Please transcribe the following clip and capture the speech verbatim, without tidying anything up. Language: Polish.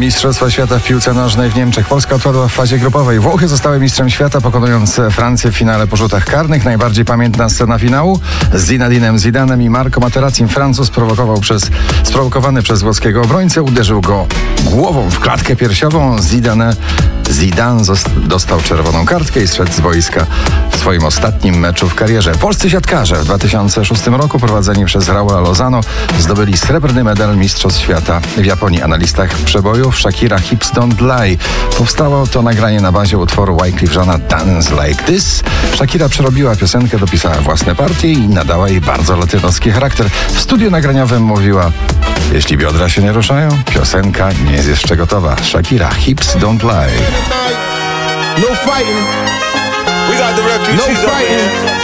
Mistrzostwa Świata w piłce nożnej w Niemczech. Polska odpadła w fazie grupowej. Włochy zostały mistrzem świata, pokonując Francję w finale po rzutach karnych. Najbardziej pamiętna scena finału z Zinedinem Zidanem i Marco Materazzi. Francuz prowokował przez, sprowokowany przez włoskiego obrońcę, uderzył go głową w klatkę piersiową. Zidane, Zidane dostał czerwoną kartkę i zszedł z boiska w swoim ostatnim meczu w karierze. Polscy siatkarze w dwa tysiące szóstym roku, prowadzeni przez Raula Lozano, zdobyli srebrny medal Mistrzostw Świata w Japonii. Na listach przebojów Shakira Hips Don't Lie. Powstało to nagranie na bazie utworu Wyclef Jeana Dance Like This. Shakira przerobiła piosenkę, dopisała własne partie i nadała jej bardzo latynoski charakter. W studiu nagraniowym mówiła: jeśli biodra się nie ruszają, piosenka nie jest jeszcze gotowa. Shakira Hips Don't Lie. No fighting. We got the refugees. No fighting.